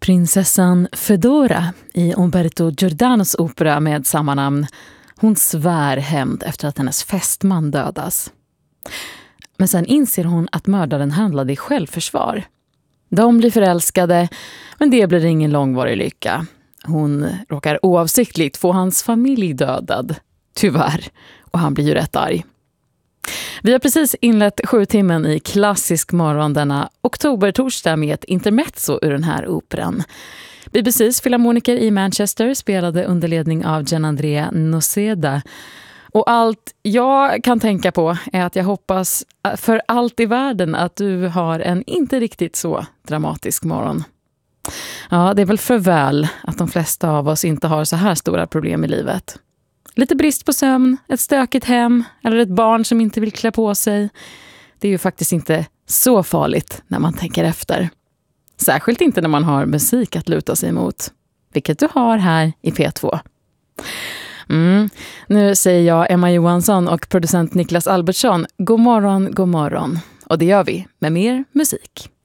Prinsessan Fedora i Umberto Giordanos opera med samma namn. Hon svär hämnd efter att hennes fästman dödas. Men sen inser hon att mördaren handlade i självförsvar. De blir förälskade, men det blir ingen långvarig lycka. Hon råkar oavsiktligt få hans familj dödad. Tyvärr. Och han blir ju rätt arg. Vi har precis inlett 7-timmen i klassisk morgon denna oktobertorsdag med ett intermezzo ur den här operan. BBCs filharmoniker i Manchester spelade under ledning av Gianandrea Noseda. Och allt jag kan tänka på är att jag hoppas för allt i världen att du har en inte riktigt så dramatisk morgon. Ja, det är väl för väl att de flesta av oss inte har så här stora problem i livet. Lite brist på sömn, ett stökigt hem eller ett barn som inte vill klä på sig. Det är ju faktiskt inte så farligt när man tänker efter. Särskilt inte när man har musik att luta sig emot. Vilket du har här i P2. Nu säger jag Emma Johansson och producent Niklas Albertsson. God morgon, god morgon. Och det gör vi med mer musik.